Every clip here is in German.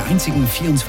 einzigen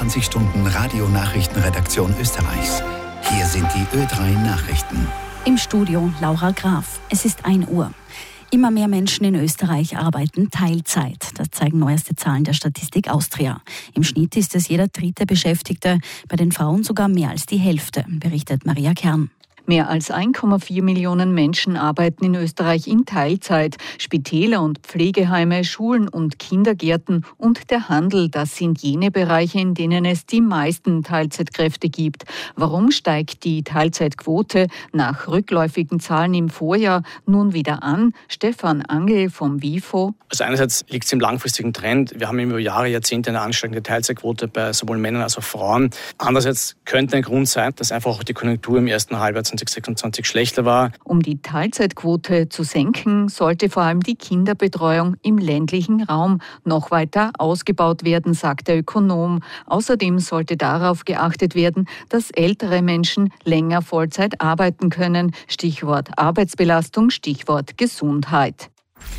24-Stunden-Radio-Nachrichtenredaktion Österreichs. Hier sind die Ö3 Nachrichten. Im Studio Laura Graf. Es ist 1 Uhr. Immer mehr Menschen in Österreich arbeiten Teilzeit. Das zeigen neueste Zahlen der Statistik Austria. Im Schnitt ist es jeder 3. Beschäftigte, bei den Frauen sogar mehr als die Hälfte, berichtet Maria Kern. Mehr als 1,4 Millionen Menschen arbeiten in Österreich in Teilzeit. Spitäler und Pflegeheime, Schulen und Kindergärten und der Handel, das sind jene Bereiche, in denen es die meisten Teilzeitkräfte gibt. Warum steigt die Teilzeitquote nach rückläufigen Zahlen im Vorjahr nun wieder an? Stefan Angel vom WIFO. Also einerseits liegt es im langfristigen Trend. Wir haben über Jahre, Jahrzehnte eine ansteigende Teilzeitquote bei sowohl Männern als auch Frauen. Andererseits könnte ein Grund sein, dass einfach auch die Konjunktur im ersten Halbjahr 2026 schlechter war. Um die Teilzeitquote zu senken, sollte vor allem die Kinderbetreuung im ländlichen Raum noch weiter ausgebaut werden, sagt der Ökonom. Außerdem sollte darauf geachtet werden, dass ältere Menschen länger Vollzeit arbeiten können. Stichwort Arbeitsbelastung, Stichwort Gesundheit.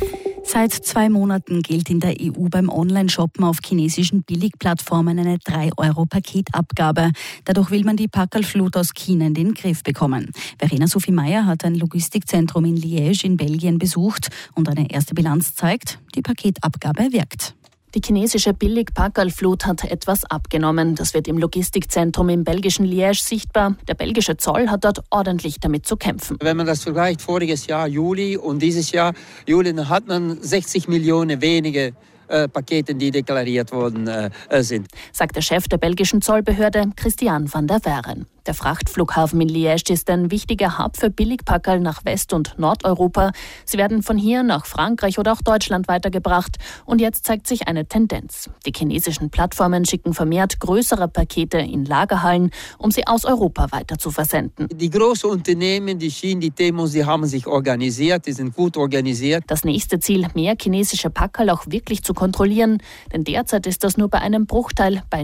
Seit 2 Monaten gilt in der EU beim Online-Shoppen auf chinesischen Billigplattformen eine 3-Euro-Paketabgabe. Dadurch will man die Packerlflut aus China in den Griff bekommen. Verena Sophie Meyer hat ein Logistikzentrum in Liège in Belgien besucht und eine erste Bilanz zeigt, die Paketabgabe wirkt. Die chinesische Billig-Packerlflut hat etwas abgenommen. Das wird im Logistikzentrum im belgischen Liège sichtbar. Der belgische Zoll hat dort ordentlich damit zu kämpfen. Wenn man das vergleicht, voriges Jahr Juli und dieses Jahr Juli, dann hat man 60 Millionen wenige Pakete, die deklariert worden sind. Sagt der Chef der belgischen Zollbehörde, Christian van der Weeren. Der Frachtflughafen in Liège ist ein wichtiger Hub für Billigpackerl nach West- und Nordeuropa. Sie werden von hier nach Frankreich oder auch Deutschland weitergebracht. Und jetzt zeigt sich eine Tendenz. Die chinesischen Plattformen schicken vermehrt größere Pakete in Lagerhallen, um sie aus Europa weiter zu versenden. Die großen Unternehmen, die Schienen, die Demos, die haben sich organisiert, die sind gut organisiert. Das nächste Ziel, mehr chinesische Packerl auch wirklich zu kontrollieren. Denn derzeit ist das nur bei einem Bruchteil bei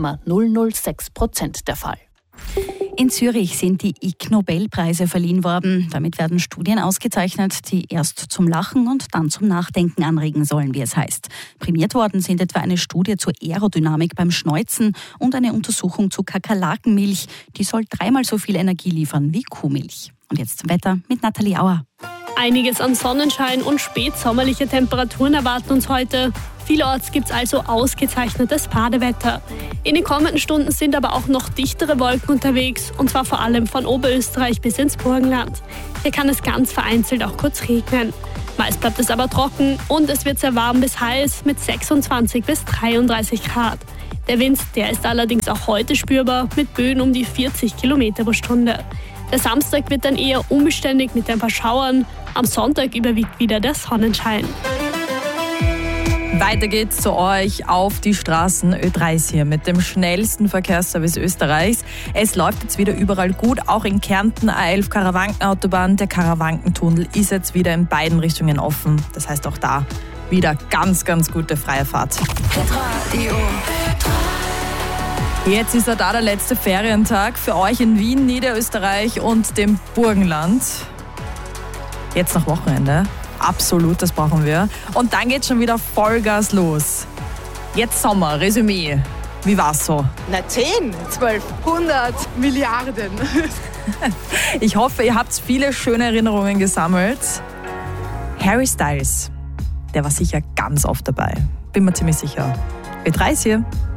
0,006% der Fall. In Zürich sind die Ig-Nobelpreise verliehen worden. Damit werden Studien ausgezeichnet, die erst zum Lachen und dann zum Nachdenken anregen sollen, wie es heißt. Prämiert worden sind etwa eine Studie zur Aerodynamik beim Schneuzen und eine Untersuchung zu Kakerlakenmilch. Die soll 3-mal so viel Energie liefern wie Kuhmilch. Und jetzt zum Wetter mit Nathalie Auer. Einiges an Sonnenschein und spätsommerliche Temperaturen erwarten uns heute. Vielorts gibt es also ausgezeichnetes Badewetter. In den kommenden Stunden sind aber auch noch dichtere Wolken unterwegs, und zwar vor allem von Oberösterreich bis ins Burgenland. Hier kann es ganz vereinzelt auch kurz regnen. Meist bleibt es aber trocken und es wird sehr warm bis heiß mit 26 bis 33 Grad. Der Wind, der ist allerdings auch heute spürbar mit Böen um die 40 Kilometer pro Stunde. Der Samstag wird dann eher unbeständig mit ein paar Schauern. Am Sonntag überwiegt wieder der Sonnenschein. Weiter geht's zu euch auf die Straßen. Ö3 hier mit dem schnellsten Verkehrsservice Österreichs. Es läuft jetzt wieder überall gut, auch in Kärnten A11 Karawankenautobahn. Der Karawankentunnel ist jetzt wieder in beiden Richtungen offen. Das heißt auch da wieder ganz, ganz gute freie Fahrt. Jetzt ist da der letzte Ferientag für euch in Wien, Niederösterreich und dem Burgenland. Jetzt noch Wochenende. Absolut, das brauchen wir. Und dann geht's schon wieder Vollgas los. Jetzt Sommer, Resümee. Wie war's so? Na 10, 12, 100 Milliarden. Ich hoffe, ihr habt viele schöne Erinnerungen gesammelt. Harry Styles, der war sicher ganz oft dabei. Bin mir ziemlich sicher. Ö3 hier.